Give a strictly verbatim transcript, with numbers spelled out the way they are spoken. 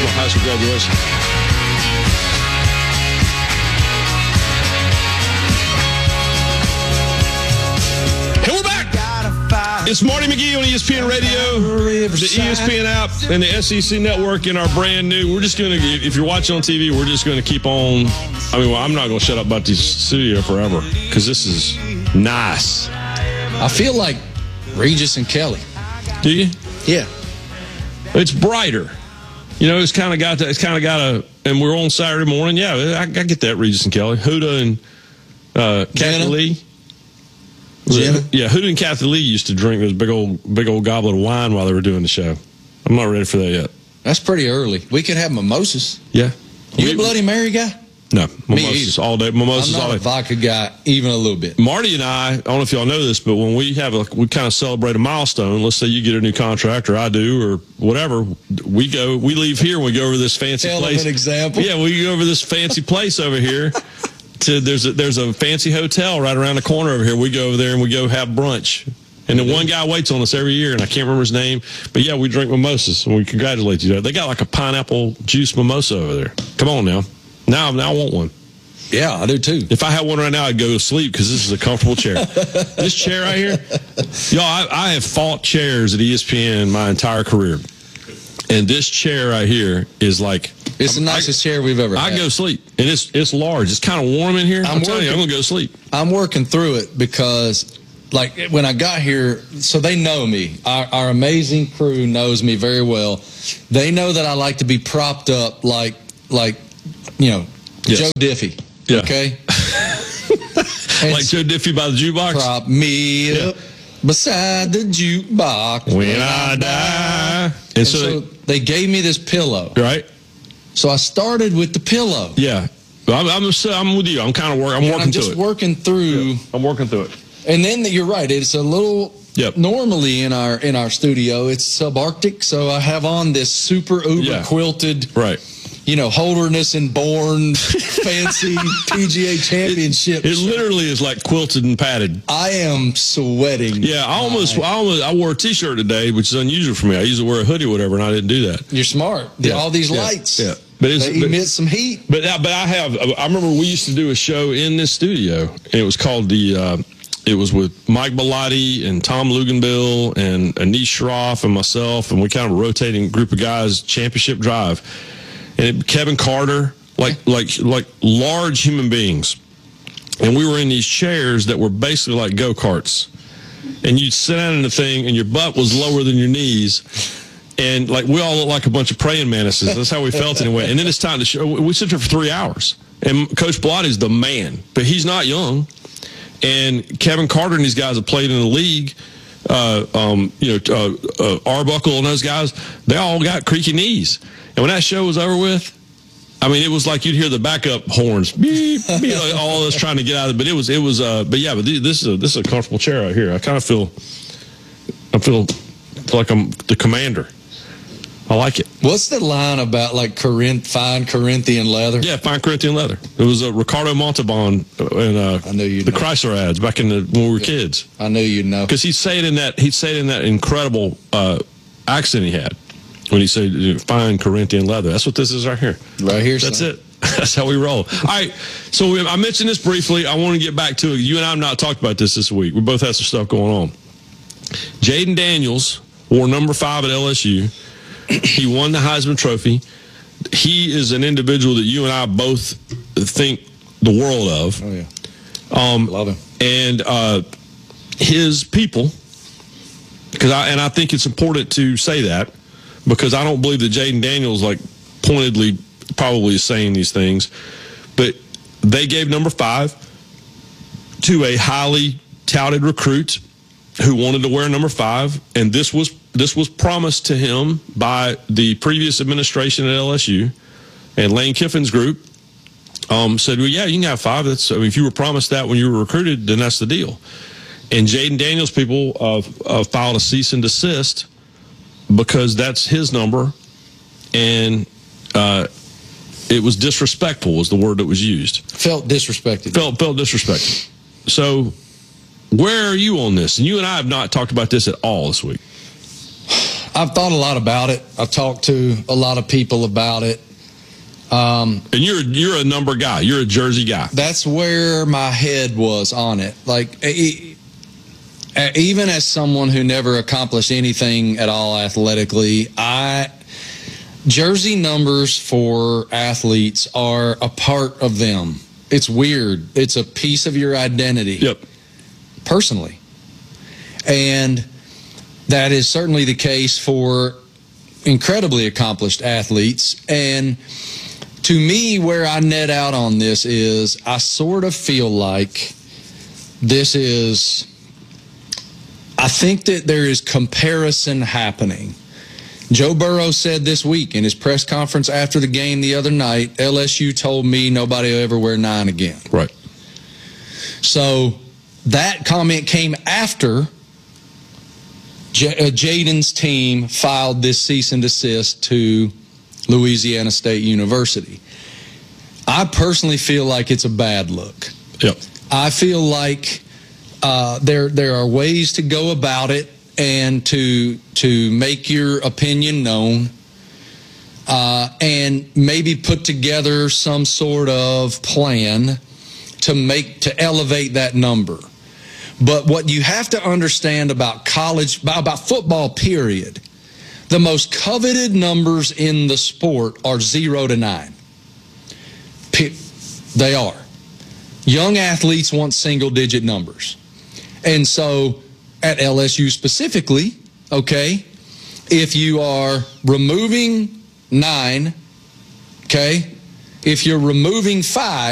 my high school graduation. And we're back. It's Marty McGee on E S P N Radio, the E S P N app, and the S E C Network, and our brand new. We're just going to, if you're watching on T V, we're just going to keep on. I mean, well, I'm not going to shut up about this studio forever because this is nice. I feel like Regis and Kelly. Do you? Yeah. It's brighter. You know, it's kind of got that. It's kind of got a. And we're on Saturday morning. Yeah, I, I get that. Regis and Kelly, Huda and uh, Kathy Lee. Jenna? Yeah, Huda and Kathy Lee used to drink this big old, big old goblet of wine while they were doing the show. I'm not ready for that yet. That's pretty early. We could have mimosas. Yeah. You we, a Bloody Mary guy? No, mimosas all day. Mimosas I'm not all day. a vodka guy, even a little bit. Marty and I, I don't know if y'all know this, but when we have a, we kind of celebrate a milestone. Let's say you get a new contract, or I do, or whatever. We go, we leave here and we go over this fancy Tell place. them an example. Yeah, we go over this fancy place over here. To there's a there's a fancy hotel right around the corner over here. We go over there and we go have brunch. And then one guy waits on us every year, and I can't remember his name. But, yeah, we drink mimosas, and we congratulate you. They got like a pineapple juice mimosa over there. Come on now. Now, now I want one. Yeah, I do too. If I had one right now, I'd go to sleep because this is a comfortable chair. This chair right here, y'all, I, I have fought chairs at E S P N my entire career. And this chair right here is like... It's the nicest I, chair we've ever I had. I go sleep. And it's it's large. It's kind of warm in here. I'm, I'm telling you, I'm going to go to sleep. I'm working through it because, like, when I got here, so they know me. Our, our amazing crew knows me very well. They know that I like to be propped up like, like you know, yes. Joe Diffie. Yeah. Okay? Like Joe Diffie by the jukebox? Prop me yeah. up beside the jukebox. When, when I, I die. And, and so, so they, they gave me this pillow. Right. So I started with the pillow. Yeah. I'm, I'm, I'm with you. I'm kind of work, I'm and working I'm to just it. working through. Yeah. I'm working through it. And then you're right. It's a little yep. normally in our in our studio. It's subarctic, so I have on this super uber yeah. quilted, right? You know, Holderness and Bourne fancy P G A championship. It, it literally is like quilted and padded. I am sweating. Yeah, I almost, I almost, I wore a T-shirt today, which is unusual for me. I usually wear a hoodie or whatever, and I didn't do that. You're smart. Yeah. All these yeah. lights. Yeah. But it's, they but, emit some heat. But but I have. I remember we used to do a show in this studio, and it was called the. Uh, it was with Mike Bellotti and Tom Luganbill and Anish Shroff and myself, and we kind of a rotating group of guys. Championship Drive, and it, Kevin Carter, like like like large human beings, and we were in these chairs that were basically like go karts, and you'd sit down in the thing, and your butt was lower than your knees. And, like, we all look like a bunch of praying mantises. That's how we felt anyway. And then it's time to show. We sit there for three hours. And Coach Bellotti's the man. But he's not young. And Kevin Carter and these guys have played in the league. Uh, um, you know, uh, uh, Arbuckle and those guys, they all got creaky knees. And when that show was over with, I mean, it was like you'd hear the backup horns. Beep, beep, like all of us trying to get out of it. But it was, it was, uh, but yeah, but this is a, this is a comfortable chair right here. I kind of feel, I feel like I'm the commander. I like it. What's the line about, like, Corinth, fine Corinthian leather? Yeah, fine Corinthian leather. It was uh, Ricardo Montalban in uh, I knew you'd the know. Chrysler ads back in the when we were kids. I knew you'd know. Because he'd say it in that he'd say it in that incredible uh, accent he had when he said fine Corinthian leather. That's what this is right here. Right here. That's son. it. That's how we roll. All right. So we, I mentioned this briefly. I want to get back to it. You and I have not talked about this this week. We both had some stuff going on. Jaden Daniels wore number five at L S U. He won the Heisman Trophy. He is an individual that you and I both think the world of. Oh, yeah. Um, Love him. And uh, his people, because I and I think it's important to say that because I don't believe that Jaden Daniels like pointedly probably is saying these things, but they gave number five to a highly touted recruit who wanted to wear number five, and this was this was promised to him by the previous administration at L S U, and Lane Kiffin's group um, said, well, yeah, you can have five. That's I mean, if you were promised that when you were recruited, then that's the deal. And Jaden Daniels' people uh, uh, filed a cease and desist because that's his number, and uh, it was disrespectful was the word that was used. Felt disrespected. Felt felt disrespected. So where are you on this? And you and I have not talked about this at all this week. I've thought a lot about it. I've talked to a lot of people about it. Um, and you're you're a number guy. You're a jersey guy. That's where my head was on it. Like, even as someone who never accomplished anything at all athletically, I jersey numbers for athletes are a part of them. It's weird. It's a piece of your identity. Yep. Personally. And that is certainly the case for incredibly accomplished athletes. And to me, where I net out on this is I sort of feel like this is, I think that there is comparison happening. Joe Burrow said this week in his press conference after the game the other night, L S U told me nobody will ever wear nine again. Right. So that comment came after J- uh, Jaden's team filed this cease and desist to Louisiana State University. I personally feel like it's a bad look. Yep. I feel like uh, there there are ways to go about it and to to make your opinion known, uh, and maybe put together some sort of plan to make to elevate that number. But what you have to understand about college, about football, period, the most coveted numbers in the sport are zero to nine. They are. Young athletes want single-digit numbers. And so at L S U specifically, okay, if you are removing nine, okay, if you're removing five,